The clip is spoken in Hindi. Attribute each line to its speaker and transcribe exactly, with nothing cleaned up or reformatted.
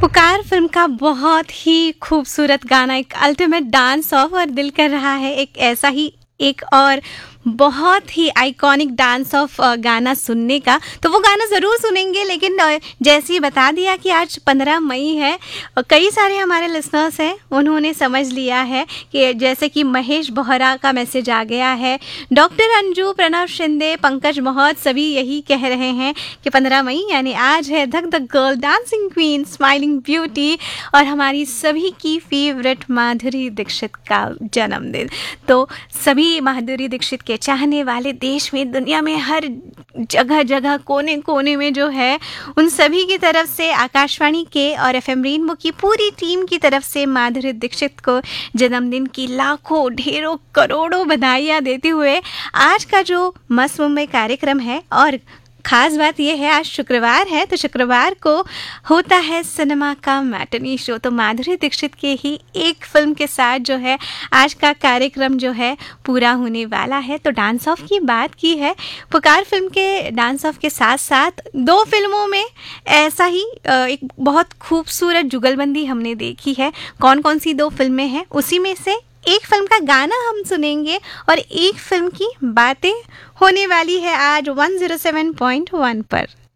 Speaker 1: पुकार फिल्म का बहुत ही खूबसूरत गाना, एक अल्टीमेट डांस ऑफ और दिल कर रहा है एक ऐसा ही एक और बहुत ही आइकॉनिक डांस ऑफ गाना सुनने का। तो वो गाना ज़रूर सुनेंगे, लेकिन जैसे ही बता दिया कि आज पंद्रह मई है और कई सारे हमारे लिसनर्स हैं, उन्होंने समझ लिया है कि जैसे कि महेश बोहरा का मैसेज आ गया है, डॉक्टर अंजू, प्रणव शिंदे, पंकज मोहत, सभी यही कह रहे हैं कि पंद्रह मई यानी आज है धक धक girl, dancing queen, smiling beauty और हमारी सभी की फेवरेट माधुरी दीक्षित का जन्मदिन। तो सभी माधुरी दीक्षित के चाहने वाले देश में, दुनिया में, हर जगह जगह कोने कोने में जो है, उन सभी की तरफ से, आकाशवाणी के और एफएम रेनबो की पूरी टीम की तरफ से माधुरी दीक्षित को जन्मदिन की लाखों, ढेरों, करोड़ों बधाइयाँ देते हुए आज का जो मस्त मुंबई कार्यक्रम है, और ख़ास बात यह है आज शुक्रवार है, तो शुक्रवार को होता है सिनेमा का मैटनी शो। तो माधुरी दीक्षित के ही एक फिल्म के साथ जो है आज का कार्यक्रम जो है पूरा होने वाला है। तो डांस ऑफ की बात की है, पुकार फिल्म के डांस ऑफ के साथ साथ दो फिल्मों में ऐसा ही एक बहुत खूबसूरत जुगलबंदी हमने देखी है। कौन कौन सी दो फिल्में हैं, उसी में से एक फिल्म का गाना हम सुनेंगे और एक फिल्म की बातें होने वाली है आज one zero seven point one पर।